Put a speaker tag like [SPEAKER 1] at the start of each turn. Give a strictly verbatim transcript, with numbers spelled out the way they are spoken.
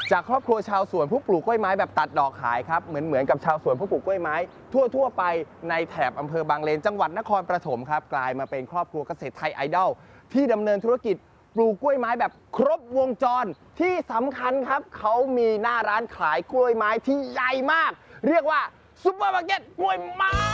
[SPEAKER 1] จากครอบครัวชาวสวนผู้ปลูกกล้วยไม้แบบตัดดอกขายครับเหมือนเหมือนกับชาวสวนผู้ปลูกกล้วยไม้ทั่วๆไปในแถบอำเภอบางเลนจังหวัดนครปฐมครับกลายมาเป็นครอบครัวเกษตรไทยไอดอลที่ดำเนินธุรกิจปลูกกล้วยไม้แบบครบวงจรที่สำคัญครับเขามีหน้าร้านขายกล้วยไม้ที่ใหญ่มากเรียกว่าซุปเปอร์มาร์เก็ตกล้วยไม้